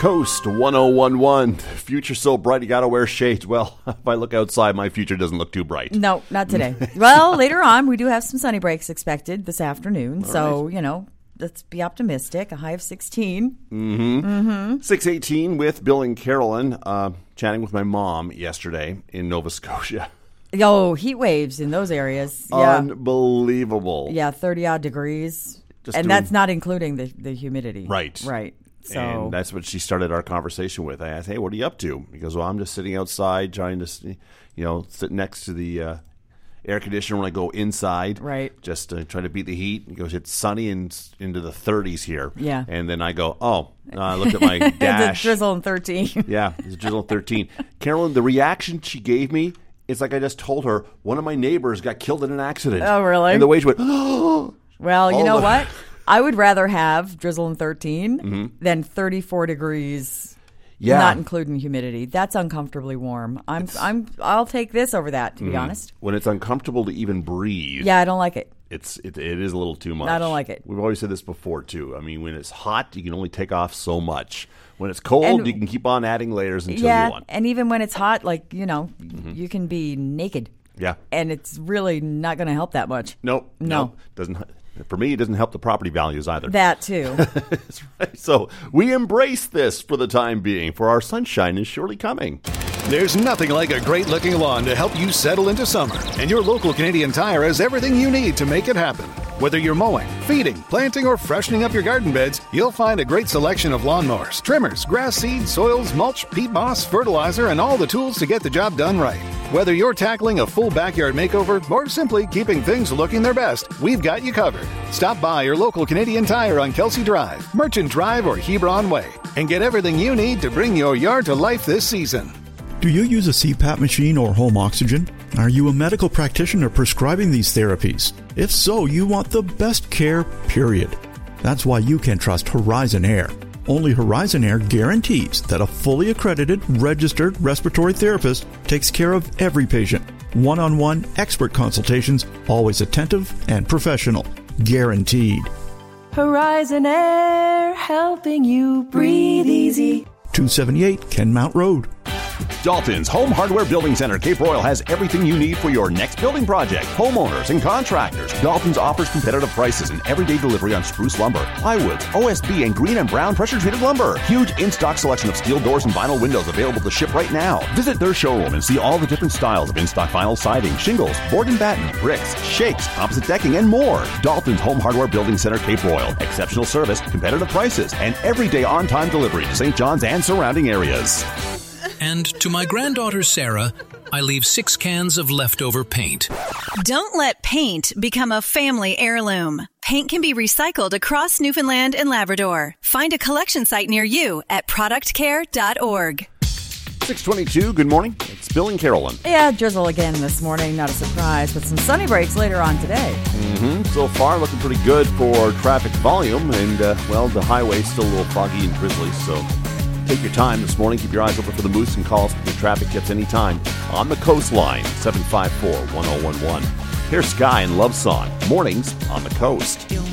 Coast 1011. Future so bright you gotta wear shades. Well, if I look outside, my future doesn't look too bright. No, not today. Well, later on, we do have some sunny breaks expected this afternoon. So, let's be optimistic. A high of 16. 6:18 with Bill and Carolyn, chatting with my mom yesterday in Nova Scotia. Oh, heat waves in those areas. Yeah. Unbelievable. Yeah, 30-odd degrees. That's not including the humidity. Right. So. And that's what she started our conversation with. I asked, hey, what are you up to? He goes, well, I'm just sitting outside trying to, sit next to the air conditioner when I go inside. Right. Just trying to beat the heat. He goes, it's sunny and into the 30s here. Yeah. And then I go, I looked at my dash. The drizzle in 13. Yeah, it's a drizzle in 13. Carolyn, the reaction she gave me, it's like I just told her one of my neighbors got killed in an accident. Oh, really? And the way she went, oh. Well, you know what? I would rather have drizzle in 13 than 34 degrees, not including humidity. That's uncomfortably warm. I'll take this over that, to be honest. When it's uncomfortable to even breathe. Yeah, I don't like it. It is a little too much. I don't like it. We've always said this before, too. I mean, when it's hot, you can only take off so much. When it's cold, you can keep on adding layers until you want. And even when it's hot, you can be naked. Yeah. And it's really not going to help that much. No. Doesn't. For me, it doesn't help the property values either. That, too. That's right. So we embrace this for the time being, for our sunshine is surely coming. There's nothing like a great-looking lawn to help you settle into summer. And your local Canadian Tire has everything you need to make it happen. Whether you're mowing, feeding, planting, or freshening up your garden beds, you'll find a great selection of lawnmowers, trimmers, grass seed, soils, mulch, peat moss, fertilizer, and all the tools to get the job done right. Whether you're tackling a full backyard makeover or simply keeping things looking their best, we've got you covered. Stop by your local Canadian Tire on Kelsey Drive, Merchant Drive, or Hebron Way, and get everything you need to bring your yard to life this season. Do you use a CPAP machine or home oxygen? Are you a medical practitioner prescribing these therapies? If so, you want the best care, period. That's why you can trust Horizon Air. Only Horizon Air guarantees that a fully accredited, registered respiratory therapist takes care of every patient. One-on-one expert consultations, always attentive and professional. Guaranteed. Horizon Air, helping you breathe easy. 278 Kenmount Road. Dalton's Home Hardware Building Center, Cape Royal, has everything you need for your next building project. Homeowners and contractors. Dalton's offers competitive prices and everyday delivery on spruce lumber, plywoods, OSB, and green and brown pressure-treated lumber. Huge in-stock selection of steel doors and vinyl windows available to ship right now. Visit their showroom and see all the different styles of in-stock vinyl siding, shingles, board and batten, bricks, shakes, composite decking, and more. Dalton's Home Hardware Building Center, Cape Royal. Exceptional service, competitive prices, and everyday on-time delivery to St. John's and surrounding areas. And to my granddaughter Sarah, I leave 6 cans of leftover paint. Don't let paint become a family heirloom. Paint can be recycled across Newfoundland and Labrador. Find a collection site near you at productcare.org. 6:22, good morning. It's Bill and Carolyn. Yeah, drizzle again this morning. Not a surprise, but some sunny breaks later on today. So far, looking pretty good for traffic volume. And, the highway's still a little foggy and drizzly, so take your time this morning. Keep your eyes open for the moose and call us with your traffic tips anytime on the coastline, 754-1011. Here's Sky and Love Song. Mornings on the coast.